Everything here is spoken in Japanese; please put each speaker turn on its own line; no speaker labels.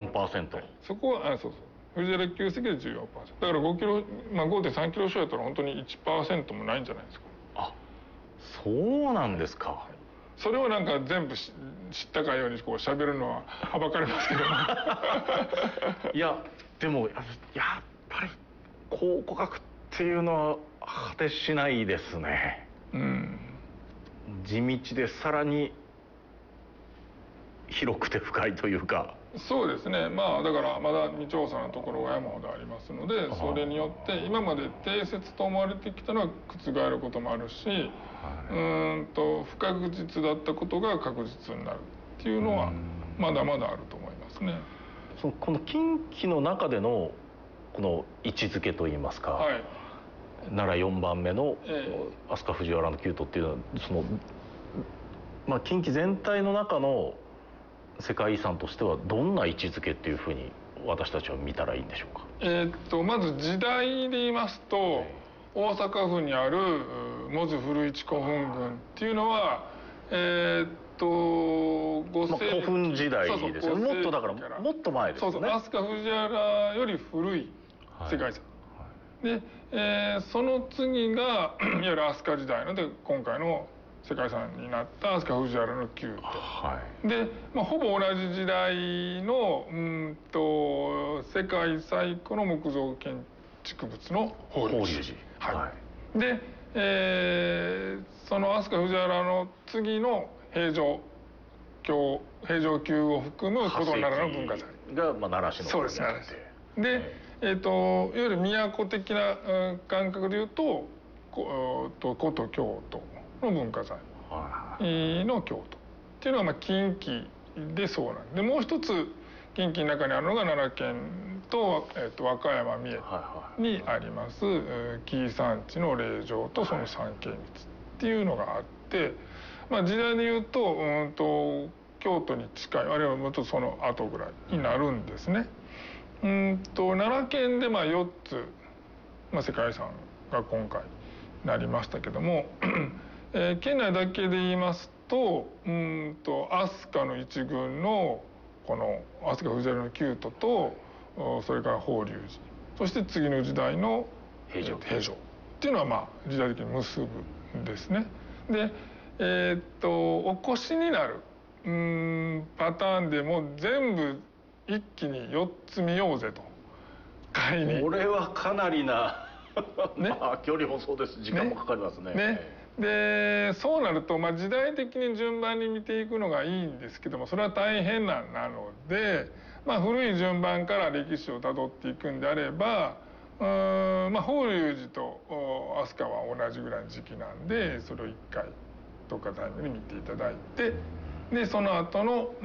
14%。
そこはそうそう。藤原旧跡で 14%。だから5キロ、5.3 キロ勝やったら本当に 1% もないんじゃないですか。
あ、そうなんですか。
はい、それをなんか全部知ったかようにこう喋るのははばかれますけど
いやでもやっぱり考古学っていうのは果てしないですね。地道でさらに広くて深いというか。
そうですね。まあだからまだ未調査のところが山ほどありますので、それによって今まで定説と思われてきたのは覆ることもあるし、不確実だったことが確実になるっていうのはまだまだあると思いますね。
この近畿の中でのこの位置づけといいますか、はい、奈良4番目の飛鳥藤原の旧都っていうのは近畿全体の中の世界遺産としてはどんな位置づけっていうふうに私たちは見たらいいんでしょうか。
まず時代で言いますと、大阪府にある門司古市古墳群っていうのは
古墳時代ですよね。もっとだからもっと前ですよね。
そうそう、飛鳥藤原より古い世界遺産、で、その次がいわゆる飛鳥時代ので今回の世界遺産になった飛鳥藤原の旧都、で、ほぼ同じ時代の世界最古の木造建築物の法隆寺、で、その飛鳥藤原の次の平城宮を含む古都奈良の文化財
が奈良市の
そうですね。で、いわゆる都的な感覚でいうと古都京都の文化財の京都っていうのが近畿でそうなんで、もう一つ近畿の中にあるのが奈良県と、和歌山三重にあります紀伊山地の霊場とその三景密っていうのがあって、時代でいうと京都に近いあるいはもっとその後ぐらいになるんですね。奈良県で4つ、世界遺産が今回なりましたけども県内だけで言いますと飛鳥の一群のこの飛鳥藤原の旧都とそれから法隆寺、そして次の時代の平城っていうのは時代的に結ぶんですね。でお越しになるパターンでも全部一気に4つ見ようぜと買いに。
これはかなりな距離もそうです時間もかかりますね。
でそうなると時代的に順番に見ていくのがいいんですけども、それは大変なので、古い順番から歴史をたどっていくんであれば法隆寺と飛鳥は同じぐらいの時期なんで、それを一回どっかタイムに見ていただいて、でその後の